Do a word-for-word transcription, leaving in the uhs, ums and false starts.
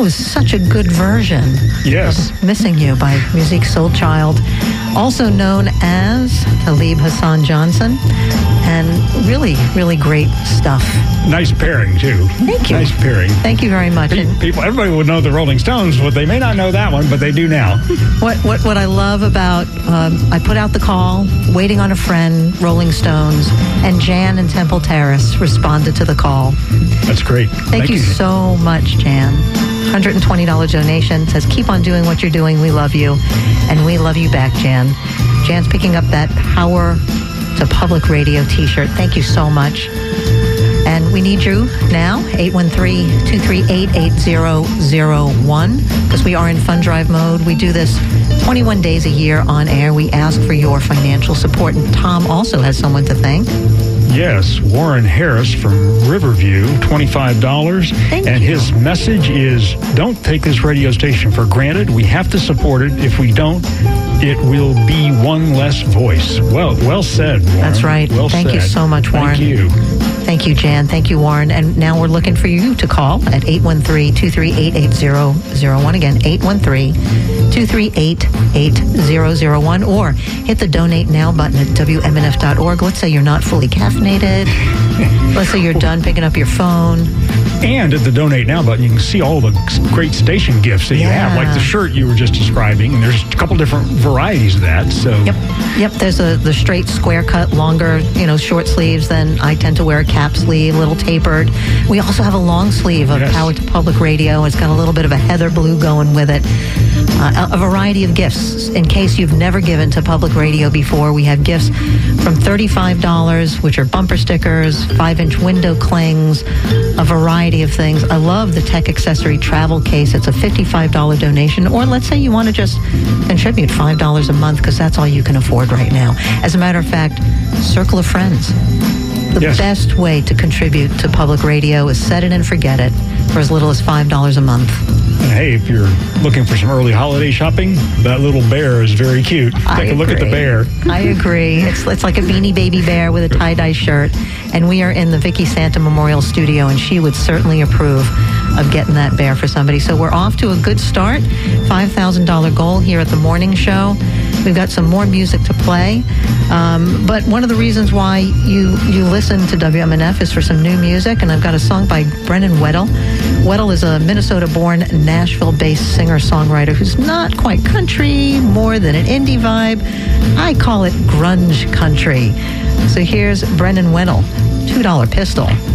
was such a good version yes. of Missing You by Musique Soulchild, also known as Talib Hassan Johnson, and really, really great stuff. Nice pairing, too. Thank you. Nice pairing. Thank you very much. Pe- people, everybody would know the Rolling Stones, but they may not know that one, but they do now. What what, what I love about, um, I put out the call, Waiting on a Friend, Rolling Stones, and Jan in Temple Terrace responded to the call. That's great. Thank, Thank you, you so much, Jan. one hundred twenty dollars donation. Says, keep on doing what you're doing. We love you. And we love you back, Jan. Jan's picking up that Power to Public Radio t-shirt. Thank you so much. And we need you now, eight one three, two three eight, eight zero zero one, because we are in fund drive mode. We do this twenty-one days a year on air. We ask for your financial support. And Tom also has someone to thank. Yes, Warren Harris from Riverview, twenty-five dollars. Thank and you. His message is, don't take this radio station for granted. We have to support it. If we don't, it will be one less voice. Well, well said, Warren. That's right. Well Thank said. you so much, Warren. Thank you. Thank you, Jan. Thank you, Warren. And now we're looking for you to call at eight one three, two three eight, eight zero zero one. Again, eight one three, two three eight, eight zero zero one. Or hit the Donate Now button at W M N F dot org. Let's say you're not fully caffeinated. Let's say you're done picking up your phone. And at the Donate Now button, you can see all the great station gifts that you Yeah. have, like the shirt you were just describing. And there's a couple different varieties of that. So Yep. Yep. There's a the straight square cut, longer, you know, short sleeves. Then I tend to wear a cap sleeve, a little tapered. We also have a long sleeve of Yes. Power to Public Radio. It's got a little bit of a heather blue going with it. Uh, a, a variety of gifts. In case you've never given to public radio before, we have gifts from thirty-five dollars, which are bumper stickers, five-inch window clings, a variety of things. I love the Tech Accessory Travel Case. It's a fifty-five dollars donation. Or let's say you want to just contribute five dollars a month, because that's all you can afford right now. As a matter of fact, Circle of Friends. The Yes. best way to contribute to public radio is set it and forget it for as little as five dollars a month. And hey, if you're looking for some early holiday shopping, that little bear is very cute. Take I a look at the agree. bear. I agree. It's it's like a Beanie Baby bear with a tie-dye shirt. And we are in the Vicky Santa Memorial Studio, and she would certainly approve of getting that bear for somebody. So we're off to a good start. five thousand dollars goal here at the morning show. We've got some more music to play. Um, but one of the reasons why you, you listen to W M N F is for some new music, and I've got a song by Brennan Weddle. Weddle is a Minnesota-born, Nashville-based singer-songwriter who's not quite country, more than an indie vibe. I call it grunge country. So here's Brennan Weddle, two dollar Pistol.